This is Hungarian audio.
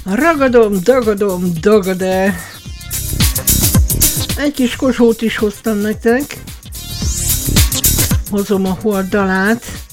Ragadom, dagadom, dagade. Egy kis Kossuth is hoztam nektek. Hozom a hordalát.